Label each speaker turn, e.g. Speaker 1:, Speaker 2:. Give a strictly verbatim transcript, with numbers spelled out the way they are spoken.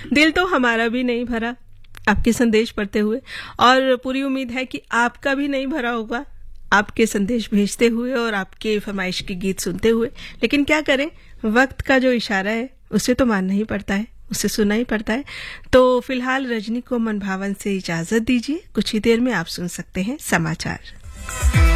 Speaker 1: दिल तो हमारा भी नहीं भरा आपके संदेश पढ़ते हुए, और पूरी उम्मीद है कि आपका भी नहीं भरा होगा आपके संदेश भेजते हुए और आपके फरमाइश के गीत सुनते हुए। लेकिन क्या करें, वक्त का जो इशारा है उसे तो मानना ही पड़ता है, उसे सुनना ही पड़ता है। तो फिलहाल रजनी को मन भावन से इजाजत दीजिए, कुछ ही देर में आप सुन सकते हैं समाचार।